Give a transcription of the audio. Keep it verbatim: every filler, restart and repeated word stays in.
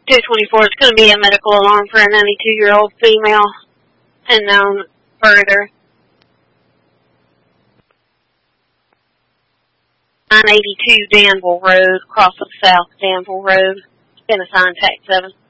two twenty-four, it's going to be a medical alarm for a ninety-two-year-old female, and known further. nine eighty-two Danville Road, cross of South Danville Road. It's been assigned tax seven.